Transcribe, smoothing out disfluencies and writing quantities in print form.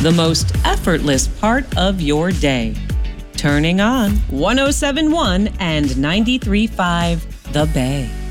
the most effortless part of your day. Turning on 107.1 and 93.5 The Bay.